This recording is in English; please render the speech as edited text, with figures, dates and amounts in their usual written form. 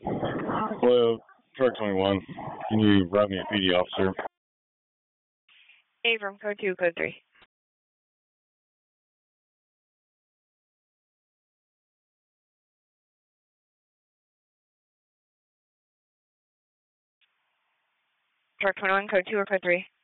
Hello, Truck 21. Can you route me a PD officer? Abram, code 2, code 3. Truck 21, code 2 or code 3?